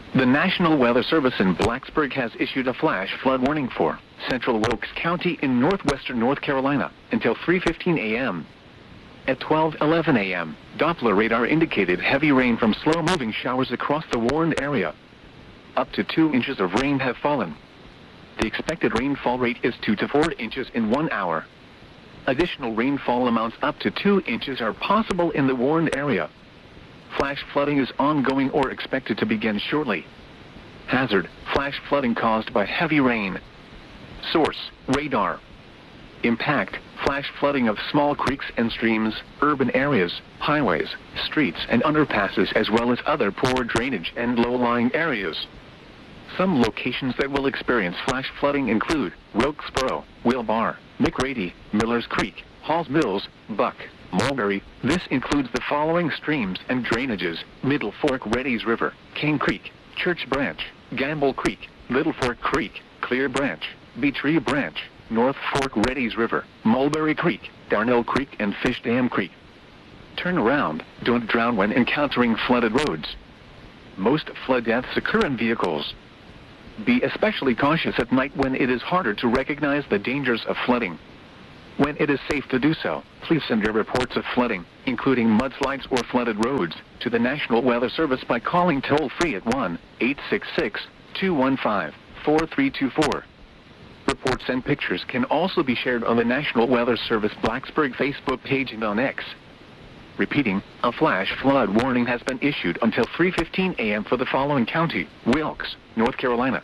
The National Weather Service in Blacksburg has issued a flash flood warning for Central Wilkes County in northwestern North Carolina until 3:15 a.m. At 12:11 a.m., Doppler radar indicated heavy rain from slow-moving showers across the warned area. Up to 2 inches of rain have fallen. The expected rainfall rate is 2 to 4 inches in 1 hour. Additional rainfall amounts up to 2 inches are possible in the warned area. Flash flooding is ongoing or expected to begin shortly. Hazard: flash flooding caused by heavy rain. Source: radar. Impact: flash flooding of small creeks and streams, urban areas, highways, streets and underpasses, as well as other poor drainage and low-lying areas. Some locations that will experience flash flooding include Wilkesboro, Wilbar, McRady, Millers Creek, Halls Mills, Buck, Mulberry. This includes the following streams and drainages: Middle Fork Reddy's River, Cane Creek, Church Branch, Gamble Creek, Little Fork Creek, Clear Branch, Beetree Branch, North Fork Reddy's River, Mulberry Creek, Darnell Creek, and Fish Dam Creek. Turn around. Don't drown when encountering flooded roads. Most flood deaths occur in vehicles. Be especially cautious at night when it is harder to recognize the dangers of flooding. When it is safe to do so, please send your reports of flooding, including mudslides or flooded roads, to the National Weather Service by calling toll-free at 1-866-215-4324. Reports and pictures can also be shared on the National Weather Service Blacksburg Facebook page and on X. Repeating, a flash flood warning has been issued until 3:15 a.m. for the following county: Wilkes, North Carolina.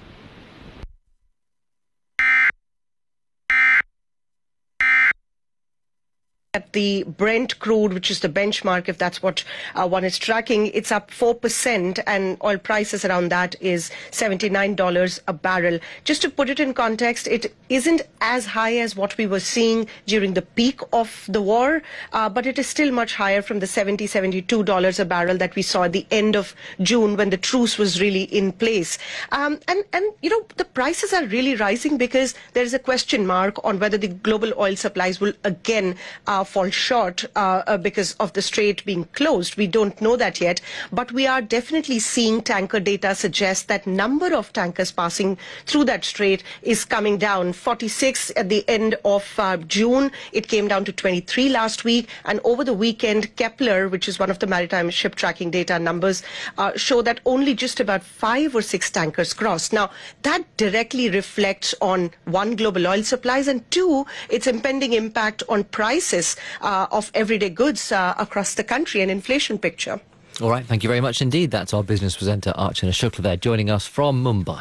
At the Brent crude, which is the benchmark, if that's what one is tracking, it's up 4%, and oil prices around that is $79 a barrel. Just to put it in context, it isn't as high as what we were seeing during the peak of the war, but it is still much higher from the $72 a barrel that we saw at the end of June when the truce was really in place. And you know, the prices are really rising because there is a question mark on whether the global oil supplies will again fall short because of the strait being closed. We don't know that yet, but we are definitely seeing tanker data suggest that number of tankers passing through that strait is coming down. 46 at the end of June. It came down to 23 last week, and over the weekend, Kepler, which is one of the maritime ship tracking data numbers, show that only just about 5 or 6 tankers crossed. Now, that directly reflects on, one, global oil supplies, and two, its impending impact on prices of everyday goods across the country and inflation picture. All right, thank you very much indeed. That's our business presenter, Archana Shukla, there, joining us from Mumbai.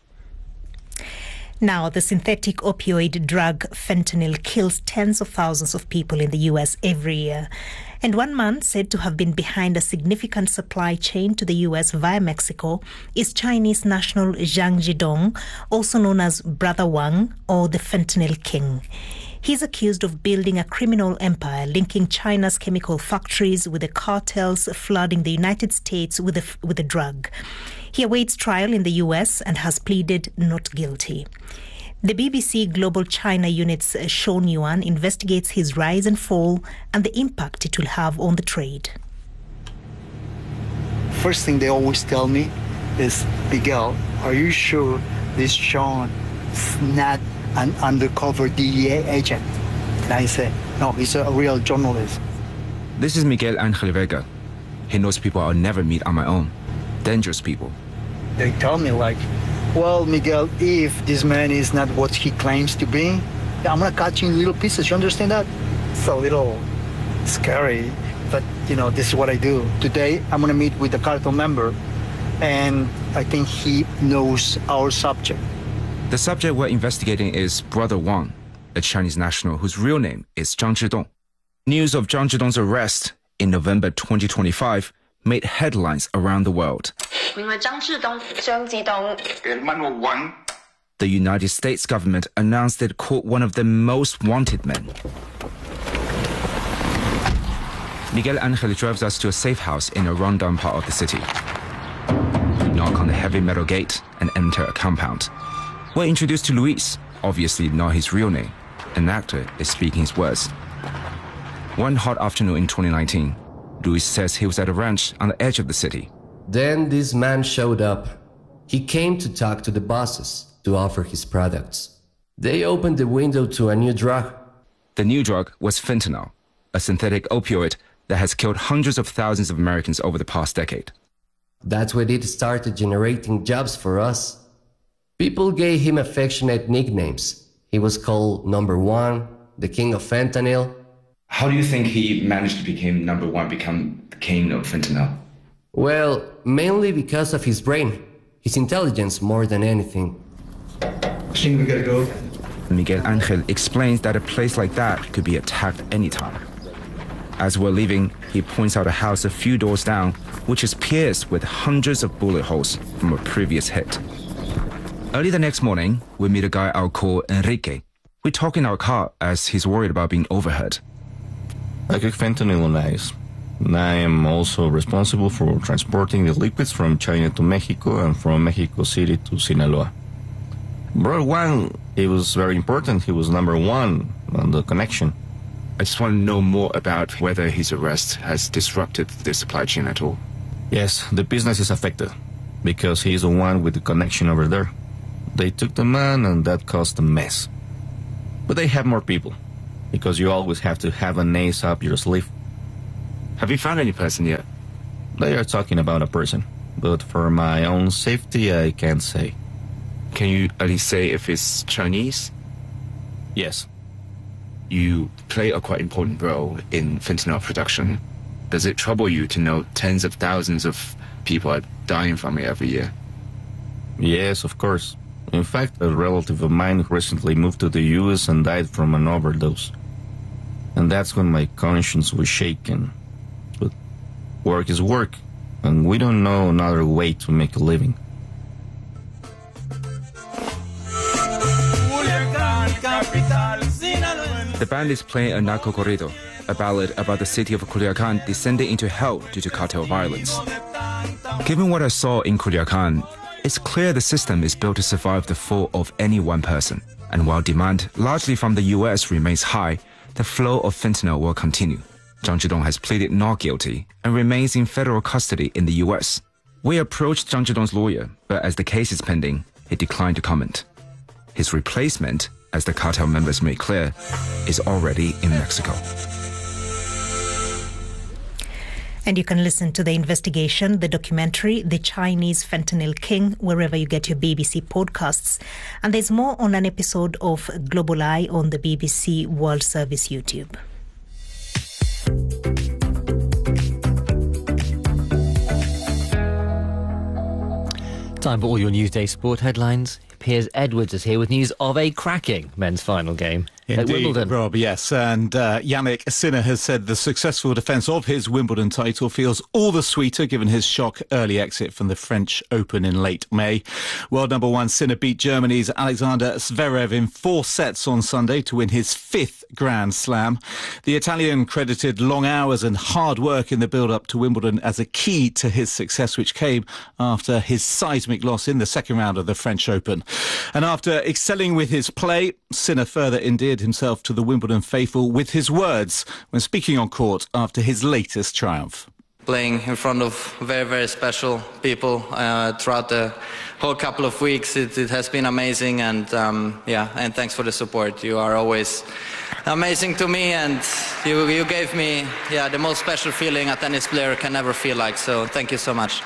Now, the synthetic opioid drug fentanyl kills tens of thousands of people in the U.S. every year. And one man said to have been behind a significant supply chain to the U.S. via Mexico is Chinese national Zhang Zhidong, also known as Brother Wang or the Fentanyl King. He's accused of building a criminal empire linking China's chemical factories with the cartels flooding the United States with the drug. He awaits trial in the U.S. and has pleaded not guilty. The BBC Global China Unit's Sean Yuan investigates his rise and fall and the impact it will have on the trade. First thing they always tell me is, Miguel, are you sure this Sean is not an undercover DEA agent? And I say, no, he's a real journalist. This is Miguel Angel Vega. He knows people I'll never meet on my own. Dangerous people. They tell me like, well, Miguel, if this man is not what he claims to be, I'm gonna cut you in little pieces, you understand that? It's a little scary, but you know, this is what I do. Today, I'm gonna meet with a cartel member, and I think he knows our subject. The subject we're investigating is Brother Wang, a Chinese national whose real name is Zhang Zhidong. News of Zhang Zhidong's arrest in November 2025 made headlines around the world. The United States government announced it caught one of the most wanted men. Miguel Angel drives us to a safe house in a rundown part of the city. We knock on the heavy metal gate and enter a compound. We're introduced to Luis, obviously not his real name. An actor is speaking his words. One hot afternoon in 2019, Luis says he was at a ranch on the edge of the city Then this man showed up. He came to talk to the bosses to offer his products. They opened the window to a new drug. The new drug was fentanyl, a synthetic opioid that has killed hundreds of thousands of Americans over the past decade. That's when it started generating jobs for us. People gave him affectionate nicknames. He was called Number One, the King of Fentanyl. How do you think he managed to become number one, become the king of fentanyl? Well, mainly because of his brain, his intelligence more than anything. I think we gotta go. Miguel Angel explains that a place like that could be attacked anytime. As we're leaving, he points out a house a few doors down, which is pierced with hundreds of bullet holes from a previous hit. Early the next morning, we meet a guy I'll call Enrique. We talk in our car as he's worried about being overheard. I cook fentanyl on ice. I am also responsible for transporting the liquids from China to Mexico and from Mexico City to Sinaloa. Brother Juan, it was very important. He was number one on the connection. I just want to know more about whether his arrest has disrupted the supply chain at all. Yes, the business is affected because he is the one with the connection over there. They took the man and that caused a mess. But they have more people because you always have to have an ace up your sleeve. Have you found any person yet? They are talking about a person, but for my own safety, I can't say. Can you at least say if it's Chinese? Yes. You play a quite important role in fentanyl production. Does it trouble you to know tens of thousands of people are dying from it every year? Yes, of course. In fact, a relative of mine recently moved to the US and died from an overdose. And that's when my conscience was shaken. But work is work, and we don't know another way to make a living. The band is playing a narco corrido, a ballad about the city of Culiacan descending into hell due to cartel violence. Given what I saw in Culiacan, it's clear the system is built to survive the fall of any one person. And while demand, largely from the US, remains high, the flow of fentanyl will continue. Zhang Zhidong has pleaded not guilty and remains in federal custody in the US. We approached Zhang Zhidong's lawyer, but as the case is pending, he declined to comment. His replacement, as the cartel members made clear, is already in Mexico. And you can listen to the investigation, the documentary, The Chinese Fentanyl King, wherever you get your BBC podcasts. And there's more on an episode of Global Eye on the BBC World Service YouTube. Time for all your Newsday sport headlines. Piers Edwards is here with news of a cracking men's final game at Wimbledon. Rob, yes. And Yannick Sinner has said the successful defence of his Wimbledon title feels all the sweeter given his shock early exit from the French Open in late May. World number one Sinner beat Germany's Alexander Zverev in 4 sets on Sunday to win his 5th Grand Slam. The Italian credited long hours and hard work in the build-up to Wimbledon as a key to his success, which came after his seismic loss in the second round of the French Open. And after excelling with his play, Sinner further endeared himself to the Wimbledon faithful with his words when speaking on court after his latest triumph. Playing in front of very, very special people throughout the whole couple of weeks, it has been amazing, and and thanks for the support. You are always amazing to me, and you gave me the most special feeling a tennis player can ever feel like, so thank you so much.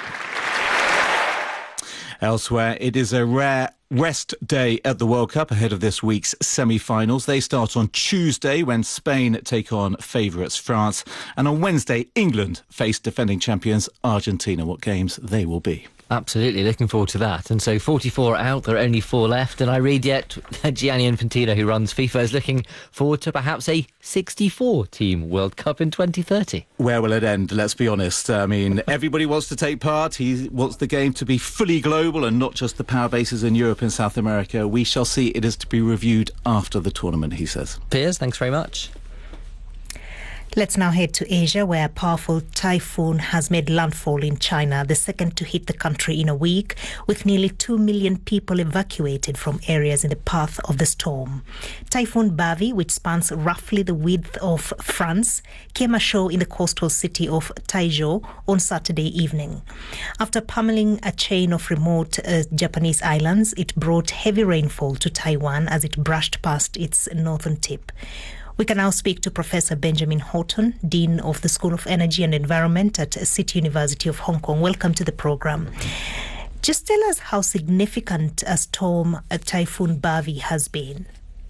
Elsewhere, it is a rare rest day at the World Cup ahead of this week's semi-finals. They start on Tuesday when Spain take on favourites France. And on Wednesday, England face defending champions Argentina. What games they will be. Absolutely, looking forward to that. And so 44 out, there are only 4 left. And I read yet Gianni Infantino, who runs FIFA, is looking forward to perhaps a 64-team World Cup in 2030. Where will it end? Let's be honest. I mean, everybody wants to take part. He wants the game to be fully global and not just the power bases in Europe and South America. We shall see. It is to be reviewed after the tournament, he says. Piers, thanks very much. Let's now head to Asia, where a powerful typhoon has made landfall in China, the second to hit the country in a week, with nearly 2 million people evacuated from areas in the path of the storm. Typhoon Bavi, which spans roughly the width of France, came ashore in the coastal city of Taizhou on Saturday evening. After pummeling a chain of remote Japanese islands, it brought heavy rainfall to Taiwan as it brushed past its northern tip. We can now speak to Professor Benjamin Horton, Dean of the School of Energy and Environment at City University of Hong Kong. Welcome to the program. Just tell us how significant a storm Typhoon Bavi has been.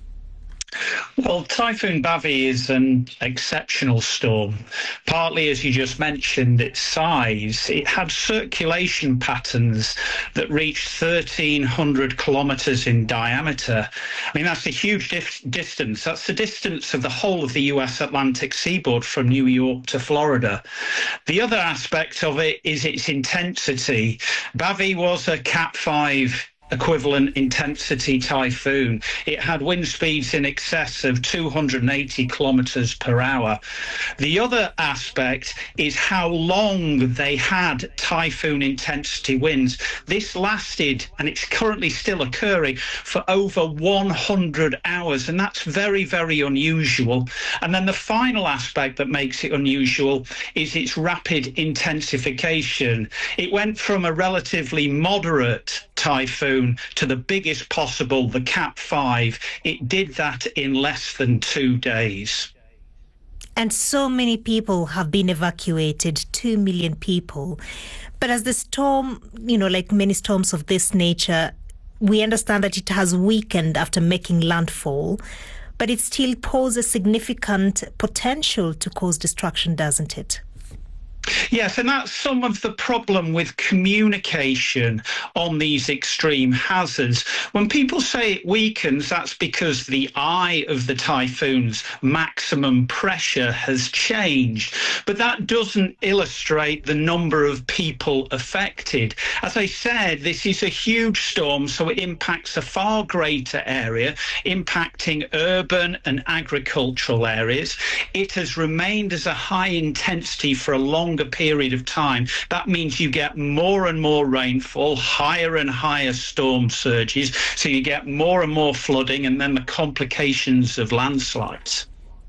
Well, Typhoon Bavi is an exceptional storm. Partly, as you just mentioned, its size. It had circulation patterns that reached 1,300 kilometres in diameter. I mean, that's a huge distance. That's the distance of the whole of the US Atlantic seaboard from New York to Florida. The other aspect of it is its intensity. Bavi was a Cat 5 equivalent intensity typhoon. It had wind speeds in excess of 280 kilometres per hour. The other aspect is how long they had typhoon intensity winds. This lasted, and it's currently still occurring, for over 100 hours, and that's very, very unusual. And then the final aspect that makes it unusual is its rapid intensification. It went from a relatively moderate typhoon to the biggest possible, the Cat 5. It did that in less than 2 days. And so many people have been evacuated, 2 million people. But as the storm, like many storms of this nature, we understand that it has weakened after making landfall, but it still poses significant potential to cause destruction, doesn't it? Yes, and that's some of the problem with communication on these extreme hazards. When people say it weakens, that's because the eye of the typhoon's maximum pressure has changed. But that doesn't illustrate the number of people affected. As I said, this is a huge storm, so it impacts a far greater area, impacting urban and agricultural areas. It has remained as a high intensity for a longer period of time. That means you get more and more rainfall, higher and higher storm surges, so you get more and more flooding, and then the complications of landslides.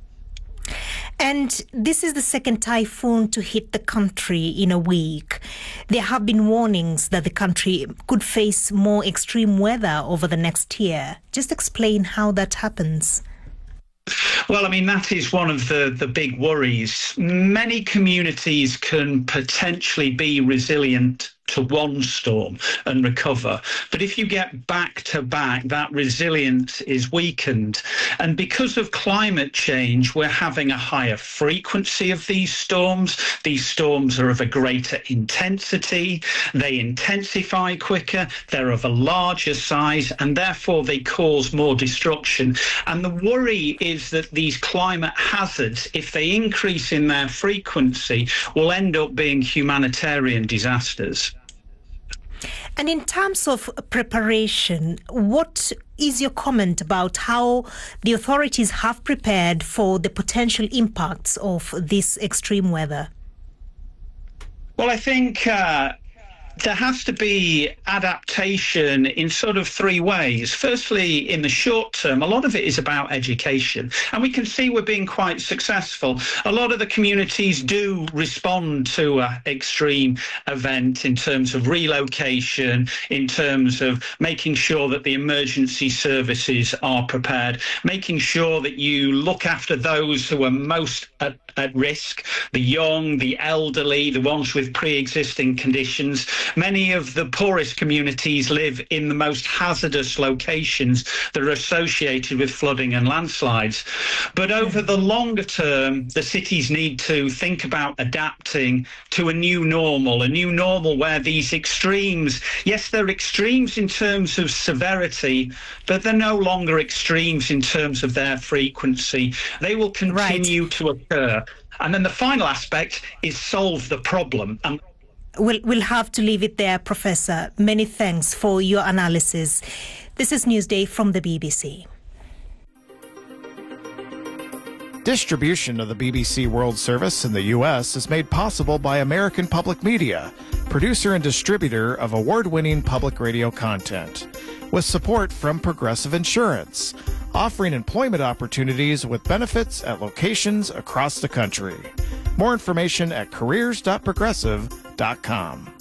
And this is the second typhoon to hit the country in a week. There have been warnings that the country could face more extreme weather over the next year. Just explain how that happens. Well, I mean, that is one of the big worries. Many communities can potentially be resilient to one storm and recover. But if you get back to back, that resilience is weakened. And because of climate change, we're having a higher frequency of these storms. These storms are of a greater intensity. They intensify quicker. They're of a larger size, and therefore they cause more destruction. And the worry is that these climate hazards, if they increase in their frequency, will end up being humanitarian disasters. And in terms of preparation, what is your comment about how the authorities have prepared for the potential impacts of this extreme weather? Well, I think there has to be adaptation in sort of three ways. Firstly, in the short term, a lot of it is about education. And we can see we're being quite successful. A lot of the communities do respond to an extreme event in terms of relocation, in terms of making sure that the emergency services are prepared, making sure that you look after those who are most at risk, the young, the elderly, the ones with pre-existing conditions. Many of the poorest communities live in the most hazardous locations that are associated with flooding and landslides. But over the longer term, the cities need to think about adapting to a new normal where these extremes, yes, they're extremes in terms of severity, but they're no longer extremes in terms of their frequency. They will continue to occur. And then the final aspect is solve the problem. We'll have to leave it there, Professor. Many thanks for your analysis. This is Newsday from the BBC. Distribution of the BBC World Service in the U.S. is made possible by American Public Media, producer and distributor of award-winning public radio content, with support from Progressive Insurance, offering employment opportunities with benefits at locations across the country. More information at careers.progressive.com.